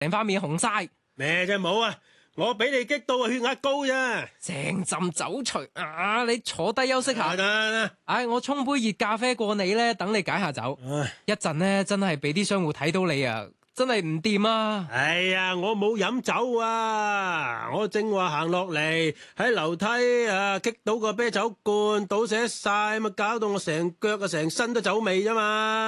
成塊面紅晒。 咩啫冇啊！我俾你激到啊，血壓高啫。 成浸酒除啊！你坐低休息下。 得。 唉，我沖杯熱咖啡過你咧，等你解下酒。一陣咧，真係俾啲商戶睇到你啊，真係唔掂啊！ 哎呀，我冇飲酒啊！我正話行落嚟喺樓梯啊，擊到個啤酒罐，倒瀉晒，咪搞到我成腳啊成身都酒味啫嘛！